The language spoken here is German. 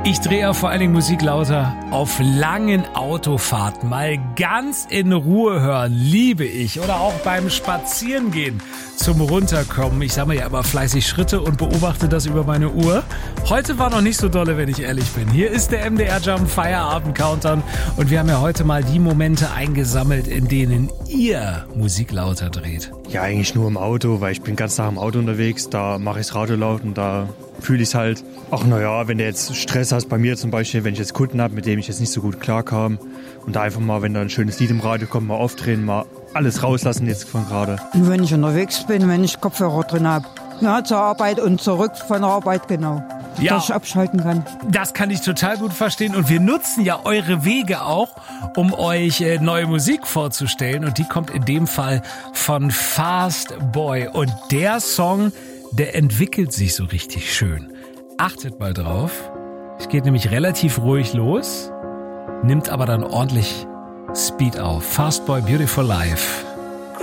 Ich drehe ja vor allen Dingen Musik lauter auf langen Autofahrten. Mal ganz in Ruhe hören, liebe ich. Oder auch beim Spazierengehen zum Runterkommen. Ich sammle ja immer fleißig Schritte und beobachte das über meine Uhr. Heute war noch nicht so dolle, wenn ich ehrlich bin. Hier ist der MDR Jump Feierabend Countdown. Und wir haben ja heute mal die Momente eingesammelt, in denen ihr Musik lauter dreht. Ja, eigentlich nur im Auto, weil ich bin ganz Tag im Auto unterwegs. Da mache ich das Radio laut und da fühle ich es halt. Ach naja, wenn du jetzt Stress hast, bei mir zum Beispiel, wenn ich jetzt Kunden habe, mit dem ich jetzt nicht so gut klarkam und da einfach mal, wenn da ein schönes Lied im Radio kommt, mal aufdrehen, mal alles rauslassen jetzt von gerade. Und wenn ich unterwegs bin, wenn ich Kopfhörer drin habe, ja, zur Arbeit und zurück von der Arbeit, genau. Ja, dass ich abschalten kann. Das kann ich total gut verstehen und wir nutzen ja eure Wege auch, um euch neue Musik vorzustellen und die kommt in dem Fall von Fast Boy und der Song, der entwickelt sich so richtig schön. Achtet mal drauf, es geht nämlich relativ ruhig los, nimmt aber dann ordentlich Speed auf. Fast Boy, Beautiful Life.